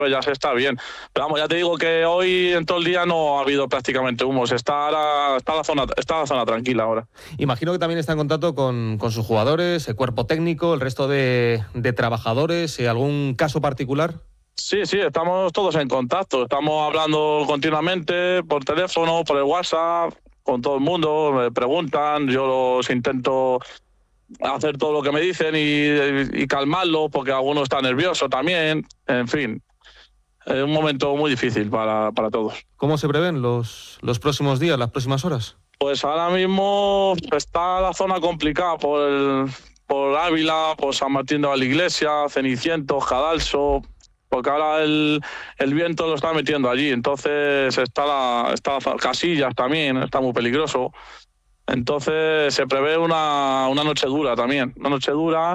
pues ya se está bien. Pero vamos, ya te digo que hoy en todo el día no ha habido prácticamente humos. Está la zona tranquila ahora. Imagino que también está en contacto con sus jugadores, el cuerpo técnico, el resto de trabajadores. ¿Algún caso particular? Sí, estamos todos en contacto. Estamos hablando continuamente por teléfono, por el WhatsApp, con todo el mundo. Me preguntan, yo los intento hacer todo lo que me dicen y calmarlo, porque alguno está nervioso también. En fin, es un momento muy difícil para todos. ¿Cómo se prevén los próximos días, las próximas horas? Pues ahora mismo está la zona complicada por Ávila, por San Martín de la Iglesia, Cenicientos, Cadalso, porque ahora el viento lo está metiendo allí. Entonces está Casillas también, está muy peligroso. Entonces se prevé una noche dura también, una noche dura.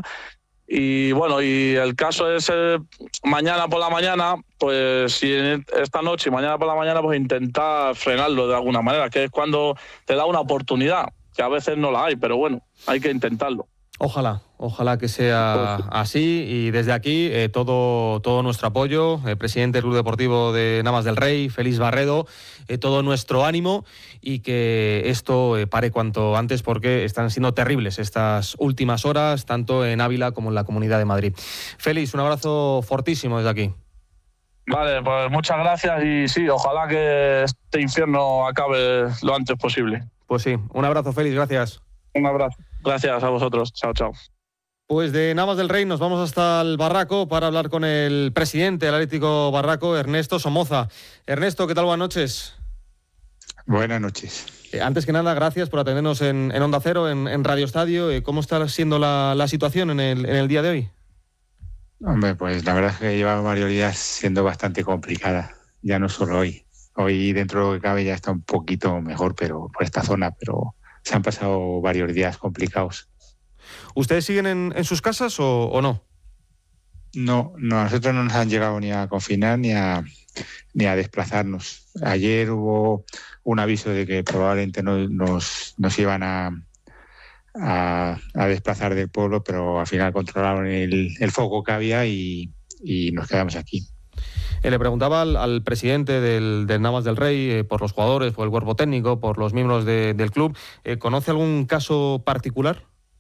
Y bueno, y el caso es mañana por la mañana, pues si esta noche y mañana por la mañana, pues intentar frenarlo de alguna manera, que es cuando te da una oportunidad, que a veces no la hay, pero bueno, hay que intentarlo. Ojalá que sea así, y desde aquí todo nuestro apoyo, presidente del Club Deportivo de Navas del Rey, Félix Barredo, todo nuestro ánimo, y que esto pare cuanto antes, porque están siendo terribles estas últimas horas, tanto en Ávila como en la Comunidad de Madrid. Félix, un abrazo fortísimo desde aquí. Vale, pues muchas gracias, y sí, ojalá que este infierno acabe lo antes posible. Pues sí, un abrazo, Félix, gracias. Un abrazo. Gracias a vosotros. Chao. Pues de Navas del Rey nos vamos hasta el Barraco para hablar con el presidente del Atlético Barraco, Ernesto Somoza. Ernesto, ¿qué tal? Buenas noches. Buenas noches. Antes que nada, gracias por atendernos en Onda Cero, en Radio Estadio. ¿Cómo está siendo la situación en el día de hoy? Hombre, pues la verdad es que lleva varios días siendo bastante complicada. Ya no solo hoy. Hoy, dentro de lo que cabe, ya está un poquito mejor, pero por esta zona, pero se han pasado varios días complicados. ¿Ustedes siguen en sus casas o no? No, a nosotros no nos han llegado ni a confinar ni a desplazarnos. Ayer hubo un aviso de que probablemente nos iban a desplazar del pueblo, pero al final controlaron el foco que había y nos quedamos aquí. Le preguntaba al presidente del Navas del Rey por los jugadores, por el cuerpo técnico, por los miembros del club. ¿Conoce algún caso particular?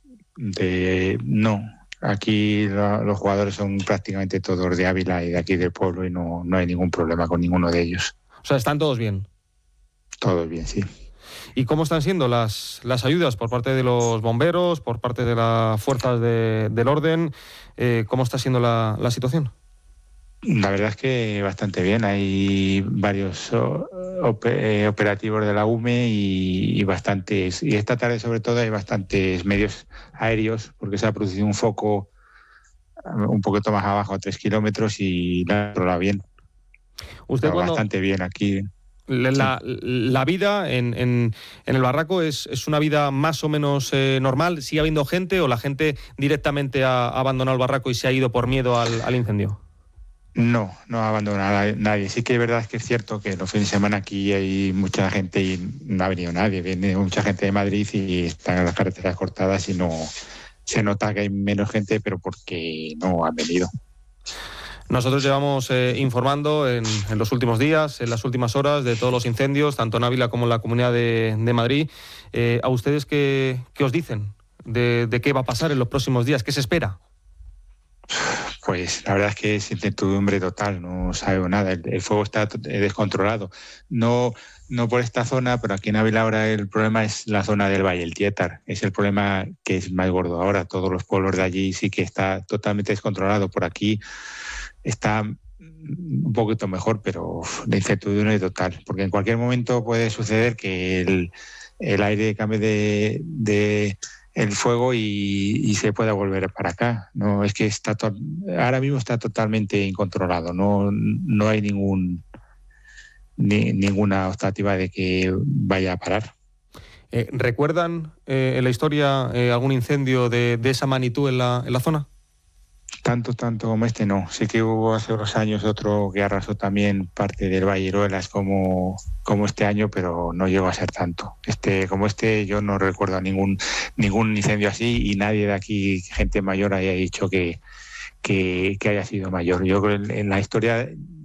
No. Aquí los jugadores son prácticamente todos de Ávila y de aquí del pueblo, y no hay ningún problema con ninguno de ellos. O sea, ¿están todos bien? Todos bien, sí. ¿Y cómo están siendo las ayudas por parte de los bomberos, por parte de las fuerzas del orden? ¿Cómo está siendo la situación? La verdad es que bastante bien. Hay varios operativos de la UME y bastantes, y esta tarde sobre todo hay bastantes medios aéreos, porque se ha producido un foco un poquito más abajo, a 3 kilómetros, y la controla bien. ¿Usted bastante bien aquí. La vida en el Barraco es una vida más o menos normal? ¿Sigue habiendo gente o la gente directamente ha abandonado el Barraco y se ha ido por miedo al incendio? No ha abandonado a nadie. Sí que es verdad que es cierto que los fines de semana aquí hay mucha gente y no ha venido nadie. Viene mucha gente de Madrid y están las carreteras cortadas y no se nota que hay menos gente, pero porque no han venido. Nosotros llevamos informando en los últimos días, en las últimas horas, de todos los incendios, tanto en Ávila como en la Comunidad de Madrid. ¿A ustedes qué os dicen de qué va a pasar en los próximos días? ¿Qué se espera? Pues la verdad es que es incertidumbre total, no sabemos nada. El fuego está descontrolado. No por esta zona, pero aquí en Ávila ahora el problema es la zona del Valle, el Tietar. Es el problema que es más gordo ahora. Todos los pueblos de allí sí que está totalmente descontrolado. Por aquí está un poquito mejor, pero la incertidumbre total. Porque en cualquier momento puede suceder que el aire cambie de el fuego y se pueda volver para acá. No es que ahora mismo está totalmente incontrolado. No hay ninguna optativa de que vaya a parar. ¿Recuerdan en la historia algún incendio de esa magnitud en la zona? Tanto como este no. Sí que hubo hace unos años otro que arrasó también parte del Valle Iruelas como este año, pero no llegó a ser tanto. Como este yo no recuerdo ningún incendio así, y nadie de aquí, gente mayor, haya dicho que que haya sido mayor. Yo creo que en la historia